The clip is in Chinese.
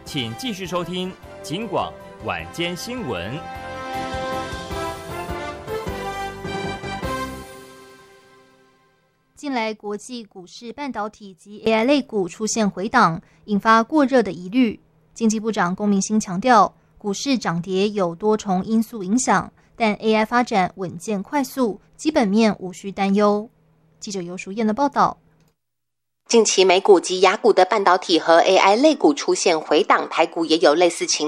请继续收听警广晚间新闻。 近来国际股市半导体及 AI 类股出现回档，引发过热的疑虑。经济部长龚明鑫强调，股市涨跌有多重因素影响，但 AI 发展稳健快速，基本面无需担忧。记者尤淑燕的报道。 近期美股及亚股的半导体和 AI 类股出现回档，台股也有类似情